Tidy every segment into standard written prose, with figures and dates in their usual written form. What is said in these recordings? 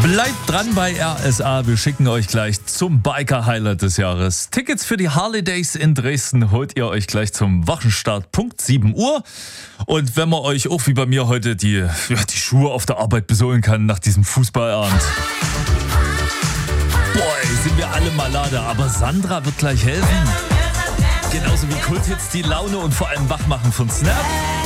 Bleibt dran bei RSA, wir schicken euch gleich zum Biker-Highlight des Jahres. Tickets für die Harley Days in Dresden holt ihr euch gleich zum Wochenstart, Punkt 7 Uhr. Und wenn man euch auch wie bei mir heute die Schuhe auf der Arbeit besohlen kann nach diesem Fußballabend. Boah, sind wir alle malade, aber Sandra wird gleich helfen. Genauso wie Kulthits die Laune und vor allem Wachmachen von Snap.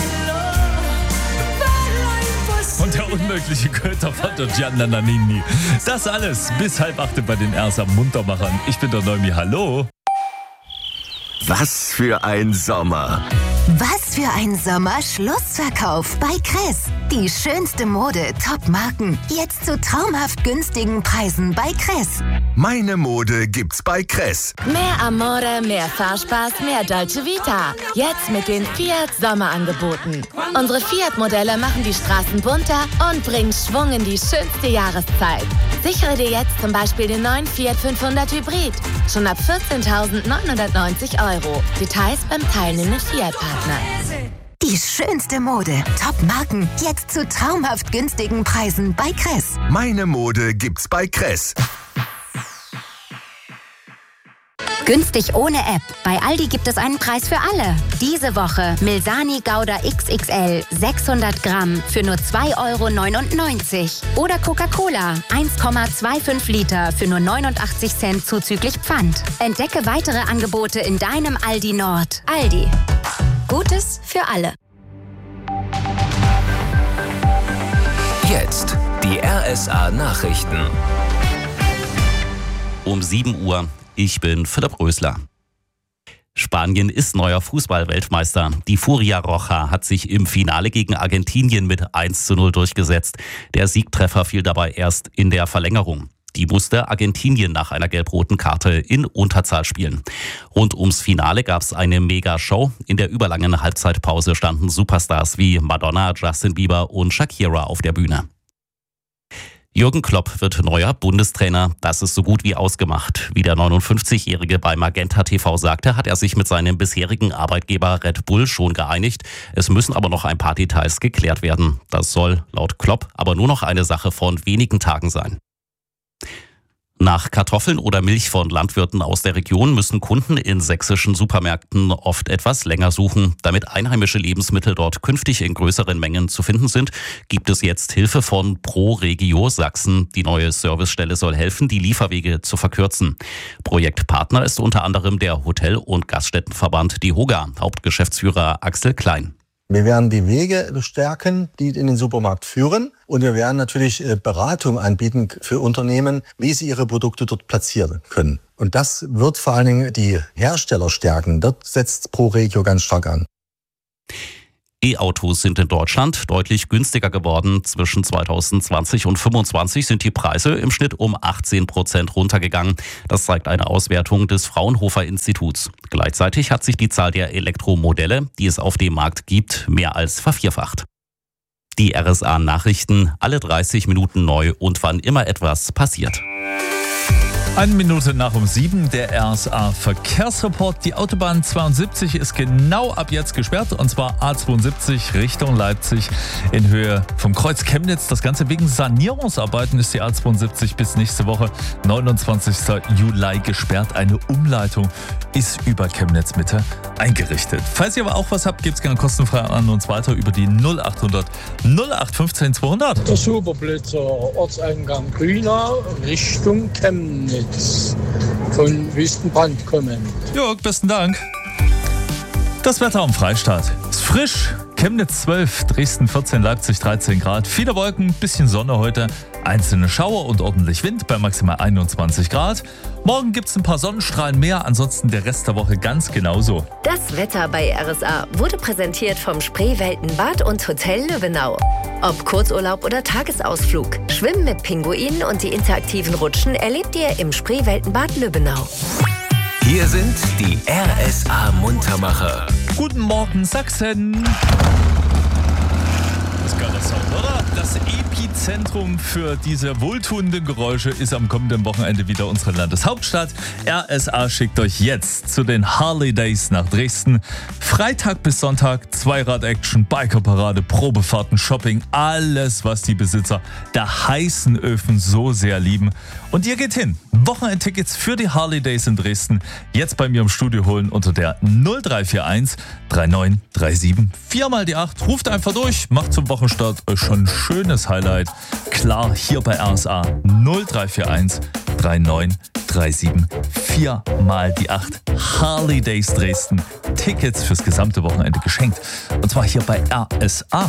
Und der unmögliche Köter von der Gianna Nannini. Das alles bis 7:30 bei den RSA Muntermachern. Ich bin der Neumi, hallo. Was für ein Sommer. Was für ein Sommer-Schlussverkauf bei Kress. Die schönste Mode, Top-Marken. Jetzt zu traumhaft günstigen Preisen bei Kress. Meine Mode gibt's bei Kress. Mehr Amore, mehr Fahrspaß, mehr Dolce Vita. Jetzt mit den Fiat Sommerangeboten. Unsere Fiat-Modelle machen die Straßen bunter und bringen Schwung in die schönste Jahreszeit. Sichere dir jetzt zum Beispiel den neuen Fiat 500 Hybrid. Schon ab 14.990 €. Details beim teilnehmenden Fiat-Partner. Die schönste Mode, Top-Marken. Jetzt zu traumhaft günstigen Preisen bei Kress. Meine Mode gibt's bei Kress. Günstig ohne App. Bei Aldi gibt es einen Preis für alle. Diese Woche Milsani Gouda XXL 600 Gramm für nur 2,99 €. Oder Coca-Cola 1,25 Liter für nur 89 Cent zuzüglich Pfand. Entdecke weitere Angebote in deinem Aldi Nord. Aldi. Gutes für alle. Jetzt die RSA Nachrichten. Um 7 Uhr. Ich bin Philipp Rösler. Spanien ist neuer Fußball-Weltmeister. Die Furia Roja hat sich im Finale gegen Argentinien mit 1:0 durchgesetzt. Der Siegtreffer fiel dabei erst in der Verlängerung. Die musste Argentinien nach einer gelb-roten Karte in Unterzahl spielen. Rund ums Finale gab es eine Mega-Show. In der überlangen Halbzeitpause standen Superstars wie Madonna, Justin Bieber und Shakira auf der Bühne. Jürgen Klopp wird neuer Bundestrainer. Das ist so gut wie ausgemacht. Wie der 59-Jährige bei Magenta TV sagte, hat er sich mit seinem bisherigen Arbeitgeber Red Bull schon geeinigt. Es müssen aber noch ein paar Details geklärt werden. Das soll laut Klopp aber nur noch eine Sache von wenigen Tagen sein. Nach Kartoffeln oder Milch von Landwirten aus der Region müssen Kunden in sächsischen Supermärkten oft etwas länger suchen. Damit einheimische Lebensmittel dort künftig in größeren Mengen zu finden sind, gibt es jetzt Hilfe von ProRegio Sachsen. Die neue Servicestelle soll helfen, die Lieferwege zu verkürzen. Projektpartner ist unter anderem der Hotel- und Gaststättenverband DEHOGA, Hauptgeschäftsführer Axel Klein. Wir werden die Wege stärken, die in den Supermarkt führen. Und wir werden natürlich Beratung anbieten für Unternehmen, wie sie ihre Produkte dort platzieren können. Und das wird vor allen Dingen die Hersteller stärken. Dort setzt ProRegio ganz stark an. E-Autos sind in Deutschland deutlich günstiger geworden. Zwischen 2020 und 2025 sind die Preise im Schnitt um 18% runtergegangen. Das zeigt eine Auswertung des Fraunhofer Instituts. Gleichzeitig hat sich die Zahl der Elektromodelle, die es auf dem Markt gibt, mehr als vervierfacht. Die RSA-Nachrichten, alle 30 Minuten neu und wann immer etwas passiert. 1 Minute nach 7, der RSA-Verkehrsreport. Die Autobahn 72 ist genau ab jetzt gesperrt, und zwar A72 Richtung Leipzig in Höhe vom Kreuz Chemnitz. Das Ganze wegen Sanierungsarbeiten ist die A72 bis nächste Woche, 29. Juli, gesperrt. Eine Umleitung ist über Chemnitz Mitte eingerichtet. Falls ihr aber auch was habt, gebt es gerne kostenfrei an uns weiter über die 0800 0815 200. Der Superblitzer, Ortseingang Grüner, Richtung Chemnitz. Von Wüstenbrand kommend. Jörg, besten Dank. Das Wetter am Freistaat ist frisch. Chemnitz 12, Dresden 14, Leipzig 13 Grad. Viele Wolken, bisschen Sonne heute. Einzelne Schauer und ordentlich Wind bei maximal 21 Grad. Morgen gibt es ein paar Sonnenstrahlen mehr, ansonsten der Rest der Woche ganz genauso. Das Wetter bei RSA wurde präsentiert vom Spreeweltenbad und Hotel Lübbenau. Ob Kurzurlaub oder Tagesausflug, Schwimmen mit Pinguinen und die interaktiven Rutschen erlebt ihr im Spreeweltenbad Lübbenau. Hier sind die RSA Muntermacher. Guten Morgen, Sachsen. Das ist geiler Sound, oder? Das Epizentrum Zentrum für diese wohltuenden Geräusche ist am kommenden Wochenende wieder unsere Landeshauptstadt. RSA schickt euch jetzt zu den Harley Days nach Dresden. Freitag bis Sonntag Zweirad-Action, Bikerparade, Probefahrten, Shopping, alles, was die Besitzer der heißen Öfen so sehr lieben. Und ihr geht hin. Wochenendtickets für die Harley Days in Dresden jetzt bei mir im Studio holen unter der 0341 3937 4 mal die 8. Ruft einfach durch, macht zum Wochenstart euch schon ein schönes Highlight. Klar, hier bei RSA 0341 3937 4 mal die 8. Harley Days Dresden. Tickets fürs gesamte Wochenende geschenkt. Und zwar hier bei RSA.